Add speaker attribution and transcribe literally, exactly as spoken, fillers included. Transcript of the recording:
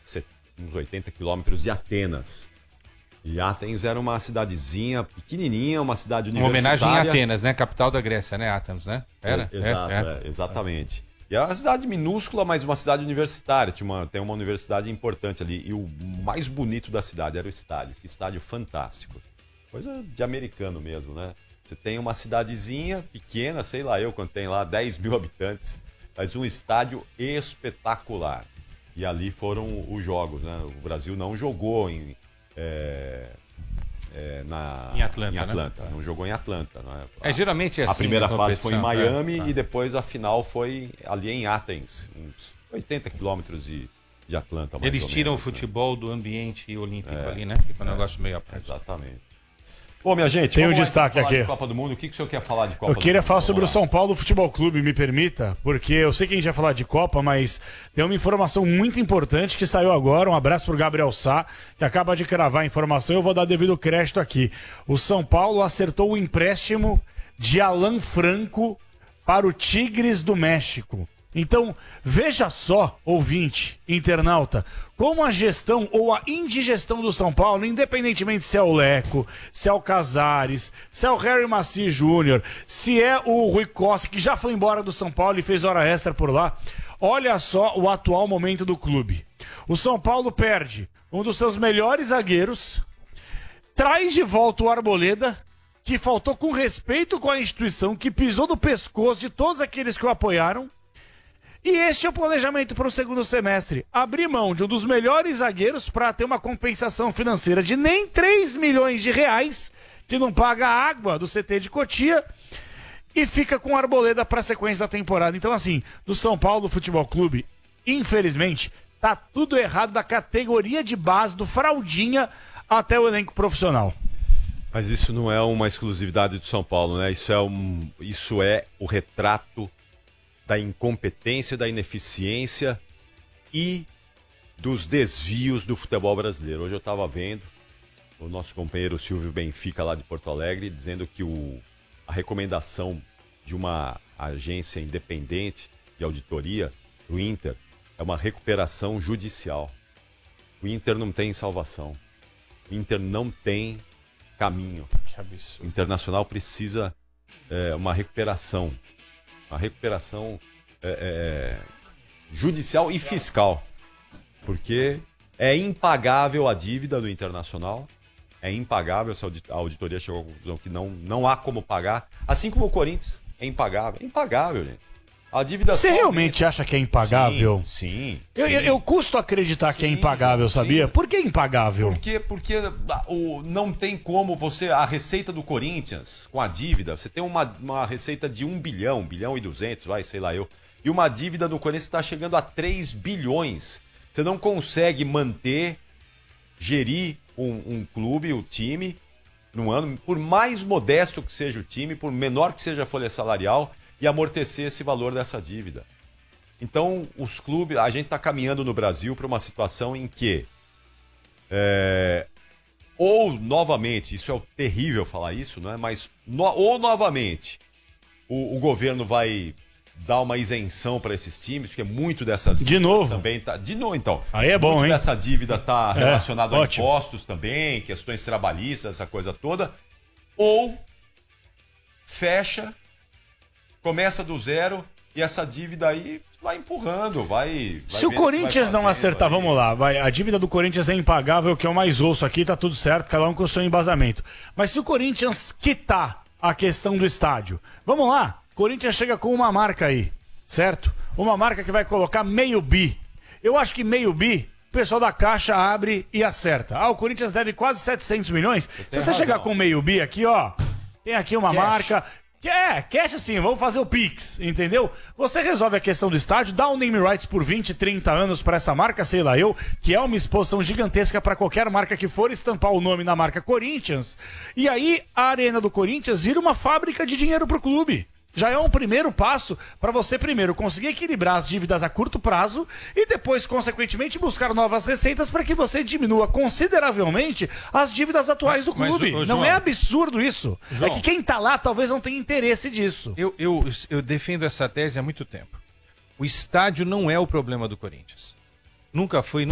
Speaker 1: uns oitenta quilômetros de Atenas. E Athens era uma cidadezinha pequenininha, uma cidade universitária.
Speaker 2: Uma homenagem a Atenas, né? Capital da Grécia, né? Athens, né? Era?
Speaker 1: É, exato,
Speaker 2: é, é.
Speaker 1: É, exatamente. E era uma cidade minúscula, mas uma cidade universitária. Tinha uma, tem uma universidade importante ali. E o mais bonito da cidade era o estádio. Que estádio fantástico. Coisa de americano mesmo, né? Você tem uma cidadezinha pequena, sei lá eu, quando tem lá dez mil habitantes. Mas um estádio espetacular. E ali foram os jogos, né? O Brasil não jogou em... É, é, na,
Speaker 2: em Atlanta,
Speaker 1: em Atlanta.
Speaker 2: Né?
Speaker 1: Não jogou em Atlanta. Né? A,
Speaker 2: é, geralmente é assim.
Speaker 1: A primeira fase foi em Miami
Speaker 2: é,
Speaker 1: e depois a final foi ali em Athens, uns oitenta quilômetros de, de Atlanta. Mais
Speaker 2: Eles
Speaker 1: ou
Speaker 2: tiram
Speaker 1: menos,
Speaker 2: o futebol né? do ambiente olímpico
Speaker 1: é,
Speaker 2: ali, né? Fica um
Speaker 1: é,
Speaker 2: negócio meio aperto.
Speaker 1: Exatamente. Bom, minha gente,
Speaker 3: tem um
Speaker 1: vamos
Speaker 3: destaque
Speaker 1: falar
Speaker 3: aqui.
Speaker 1: De Copa do Mundo. O que, que o senhor quer falar de Copa
Speaker 3: eu
Speaker 1: do Mundo?
Speaker 3: Eu queria falar
Speaker 1: vamos
Speaker 3: sobre
Speaker 1: lá.
Speaker 3: o São Paulo Futebol Clube, me permita, porque eu sei que a gente vai falar de Copa, mas tem uma informação muito importante que saiu agora. Um abraço pro Gabriel Sá, que acaba de cravar a informação. Eu vou dar devido crédito aqui. O São Paulo acertou o empréstimo de Alan Franco para o Tigres do México. Então, veja só, ouvinte, internauta, como a gestão ou a indigestão do São Paulo, independentemente se é o Leco, se é o Casares, se é o Harry Maci Júnior, se é o Rui Costa, que já foi embora do São Paulo e fez hora extra por lá, olha só o atual momento do clube. O São Paulo perde um dos seus melhores zagueiros, traz de volta o Arboleda, que faltou com respeito com a instituição, que pisou no pescoço de todos aqueles que o apoiaram. E este é o planejamento para o segundo semestre. Abrir mão de um dos melhores zagueiros para ter uma compensação financeira de nem três milhões de reais, que não paga a água do C T de Cotia, e fica com a Arboleda para a sequência da temporada. Então, assim, do São Paulo Futebol Clube, infelizmente, tá tudo errado da categoria de base, do fraldinha, até o elenco profissional.
Speaker 1: Mas isso não é uma exclusividade do São Paulo, né? Isso é, um, isso é o retrato da incompetência, da ineficiência e dos desvios do futebol brasileiro. Hoje eu estava vendo o nosso companheiro Silvio Benfica, lá de Porto Alegre, dizendo que o, a recomendação de uma agência independente de auditoria do Inter é uma recuperação judicial. O Inter não tem salvação. O Inter não tem caminho.
Speaker 2: Que absurdo.
Speaker 1: O Internacional precisa é, uma recuperação. Uma recuperação é, é, judicial e fiscal. Porque é impagável a dívida do Internacional. É impagável, a auditoria chegou à conclusão que não, não há como pagar. Assim como o Corinthians é impagável. É impagável, gente. A dívida
Speaker 3: Você realmente acha que é impagável?
Speaker 1: Sim, sim.
Speaker 3: Eu,
Speaker 1: sim.
Speaker 3: eu, eu custo acreditar
Speaker 1: Sim,
Speaker 3: que é impagável, sabia?
Speaker 1: sim.
Speaker 3: Por que impagável?
Speaker 1: Porque, porque o, não tem como você... A receita do Corinthians, com a dívida, você tem uma, uma receita de um bilhão, um bilhão e duzentos, vai, sei lá eu. E uma dívida do Corinthians está chegando a três bilhões. Você não consegue manter, gerir um, um clube, o time, num ano, por mais modesto que seja o time, por menor que seja a folha salarial, e amortecer esse valor dessa dívida. Então, os clubes, a gente está caminhando no Brasil para uma situação em que, é, ou novamente, isso é terrível falar isso, não é? Mas no, ou novamente o, o governo vai dar uma isenção para esses times, porque muito dessas
Speaker 3: de novo
Speaker 1: também tá de novo, então.
Speaker 3: Aí é bom,
Speaker 1: muito
Speaker 3: hein?
Speaker 1: Dessa dívida está
Speaker 3: é,
Speaker 1: relacionada a
Speaker 3: ótimo.
Speaker 1: impostos também, questões trabalhistas, essa coisa toda. Ou fecha, começa do zero e essa dívida aí vai empurrando, vai... vai
Speaker 3: Se o Corinthians não acertar,
Speaker 1: aí.
Speaker 3: vamos lá, vai, a dívida do Corinthians é impagável, que é o mais ouço aqui, tá tudo certo, cada um com o seu embasamento. Mas se o Corinthians quitar a questão do estádio, vamos lá, Corinthians chega com uma marca aí, certo? Uma marca que vai colocar meio bi. Eu acho que meio bi, o pessoal da Caixa abre e acerta. Ah, o Corinthians deve quase setecentos milhões. Se você
Speaker 1: razão.
Speaker 3: chegar com meio bi aqui, ó, tem aqui uma
Speaker 1: Cash.
Speaker 3: marca... É, cash assim, vamos fazer o Pix, entendeu? Você resolve a questão do estádio, dá um name rights por vinte, trinta anos pra essa marca, sei lá eu, que é uma exposição gigantesca pra qualquer marca que for estampar o nome na marca Corinthians. E aí a Arena do Corinthians vira uma fábrica de dinheiro pro clube. Já é um primeiro passo para você, primeiro, conseguir equilibrar as dívidas a curto prazo e depois, consequentemente, buscar novas receitas para que você diminua consideravelmente as dívidas atuais do clube.
Speaker 2: Mas, ô, ô,
Speaker 3: não
Speaker 2: João,
Speaker 3: é absurdo isso.
Speaker 2: João,
Speaker 3: é que quem tá lá talvez não tenha interesse disso.
Speaker 2: Eu, eu, eu defendo essa tese há muito tempo. O estádio não é o problema do Corinthians. Nunca foi.